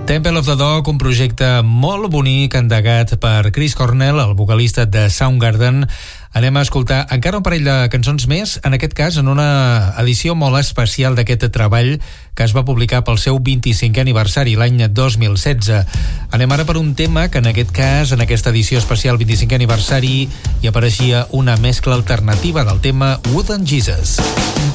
Temple of the Dog, un projecte molt bonic endegat per Chris Cornell, el vocalista de Soundgarden. Anem a escoltar encara un parell de cançons més, en aquest cas en una edició molt especial d'aquest treball que es va publicar pel seu 25è aniversari l'any 2016. Anem ara per un tema que en aquest cas, en aquesta edició especial 25è aniversari, hi apareixia una mescla alternativa del tema Wooden Jesus.